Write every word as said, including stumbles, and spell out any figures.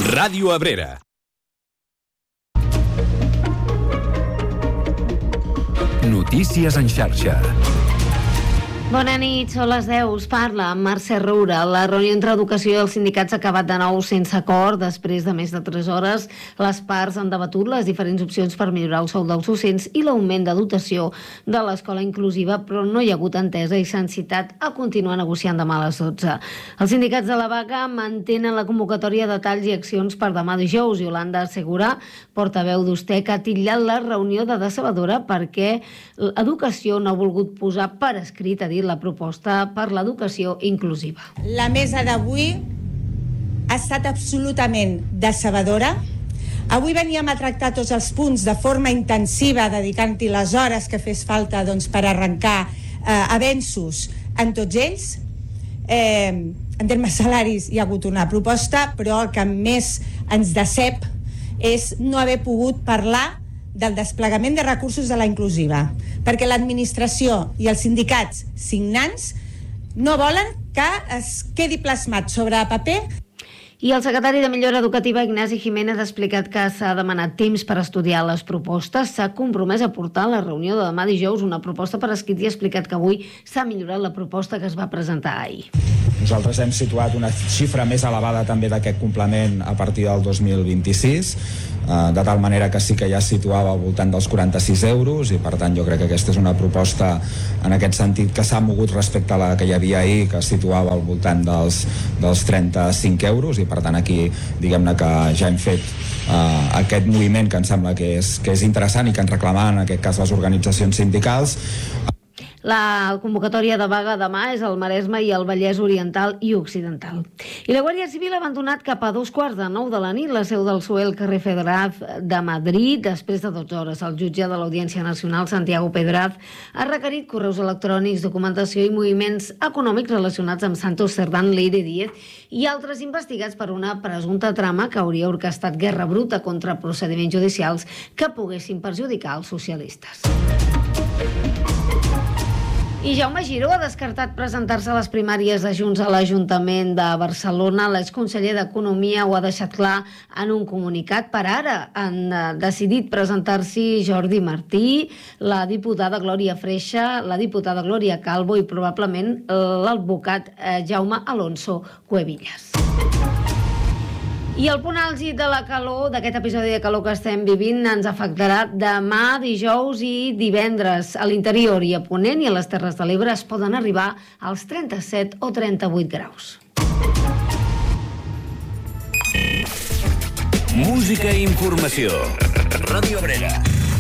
Ràdio Abrera. Notícies en xarxa. Bona nit, són les deu. Us parla Mercè Roura. La reunió entre Educació i els sindicats ha acabat de nou sense acord. Després de més de tres hores, les parts han debatut les diferents opcions per millorar el sou dels docents i l'augment de dotació de l'escola inclusiva, però no hi ha hagut entesa i s'han citat a continuar negociant demà a les dotze. Els sindicats de la vaga mantenen la convocatòria de talls i accions per demà dijous. Yolanda Segura, portaveu d'Ustec, ha titllat la reunió de decebedora perquè Educació no ha volgut posar per escrit, a dir, la proposta per l'educació inclusiva. La mesa d'avui ha estat absolutament decebedora. Avui veníem a tractar tots els punts de forma intensiva, dedicant-hi les hores que fes falta doncs, per arrencar eh, avenços en tots ells. Eh, en termes salaris hi ha hagut una proposta, però el que més ens decep és no haver pogut parlar del desplegament de recursos de la inclusiva, perquè l'administració i els sindicats signants no volen que es quedi plasmat sobre paper. I el secretari de Millora Educativa, Ignasi Jiménez, ha explicat que s'ha demanat temps per estudiar les propostes. S'ha compromès a portar a la reunió de demà dijous una proposta per escrit i ha explicat que avui s'ha millorat la proposta que es va presentar ahir. Nosaltres hem situat una xifra més elevada també d'aquest complement a partir del dos mil vint-i-sis, de tal manera que sí que ja es situava al voltant dels quaranta-sis euros i per tant jo crec que aquesta és una proposta en aquest sentit que s'ha mogut respecte a la que hi havia ahir, que es situava al voltant dels, dels trenta-cinc euros, i per tant aquí diguem-ne que ja hem fet uh, aquest moviment que em sembla que és, que és interessant i que ens reclamaven en aquest cas les organitzacions sindicals. La convocatòria de vaga demà és al Maresme i al Vallès Oriental i Occidental. I la Guàrdia Civil ha abandonat cap a dos quarts de nou de la nit la seu del S U E al carrer Federaz de Madrid. Després de dotze hores, el jutge de l'Audiència Nacional, Santiago Pedraz, ha requerit correus electrònics, documentació i moviments econòmics relacionats amb Santos Cerdán, Leire Díez i altres investigats per una presumpta trama que hauria orquestat guerra bruta contra procediments judicials que poguessin perjudicar els socialistes. I Jaume Giró ha descartat presentar-se a les primàries de Junts a l'Ajuntament de Barcelona. L'exconseller d'Economia ho ha deixat clar en un comunicat. Per ara han decidit presentar-s'hi Jordi Martí, la diputada Glòria Freixa, la diputada Glòria Calvo i probablement l'advocat Jaume Alonso Cuevillas. I el punt àlgid de la calor, d'aquest episodi de calor que estem vivint, ens afectarà demà, dijous i divendres. A l'interior i a Ponent i a les Terres de l'Ebre es poden arribar als trenta-set o trenta-vuit graus. Música i informació. Ràdio Abrera.